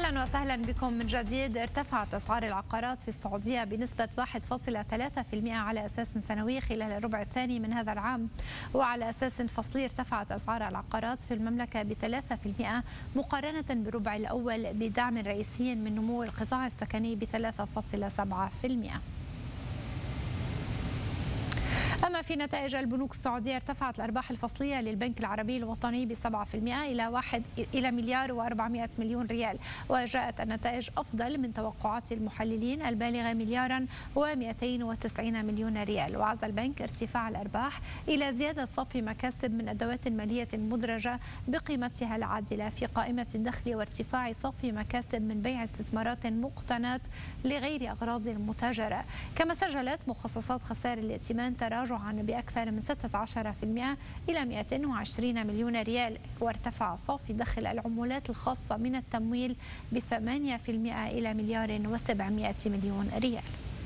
أهلا وسهلا بكم من جديد. ارتفعت أسعار العقارات في السعودية بنسبة 1.3% على أساس سنوي خلال الربع الثاني من هذا العام، وعلى أساس فصلي ارتفعت أسعار العقارات في المملكة ب3% مقارنة بالربع الأول بدعم رئيسي من نمو القطاع السكني ب3.7%. أما في نتائج البنوك السعودية، ارتفعت الأرباح الفصلية للبنك العربي الوطني ب7% إلى مليار و400 مليون ريال، وجاءت النتائج أفضل من توقعات المحللين البالغة مليارا و290 مليون ريال. وعزى البنك ارتفاع الأرباح إلى زيادة صافي مكاسب من أدوات مالية مدرجة بقيمتها العادلة في قائمة الدخل، وارتفاع صافي مكاسب من بيع استثمارات مقتنات لغير أغراض المتاجرة. كما سجلت مخصصات خسائر الائتمان تراجعا بأكثر من 16% إلى 220 مليون ريال، وارتفع صافي دخل العمولات الخاصة من التمويل ب8% إلى مليار و700 مليون ريال.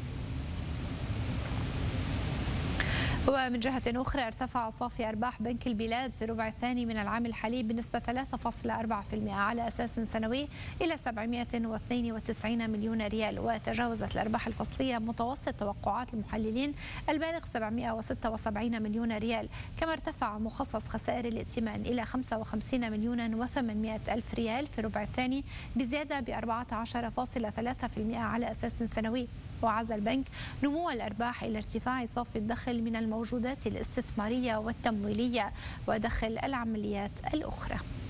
ومن جهة أخرى، ارتفع صافي أرباح بنك البلاد في الربع الثاني من العام الحالي بنسبة 3.4% على أساس سنوي إلى 792 مليون ريال، وتجاوزت الأرباح الفصلية متوسط توقعات المحللين البالغ 776 مليون ريال. كما ارتفع مخصص خسائر الائتمان إلى 55 مليون و800 ألف ريال في الربع الثاني بزيادة ب 14.3% على أساس سنوي. وعزى البنك نمو الأرباح إلى ارتفاع صافي الدخل من الموجودات الاستثمارية والتمويلية ودخل العمليات الأخرى.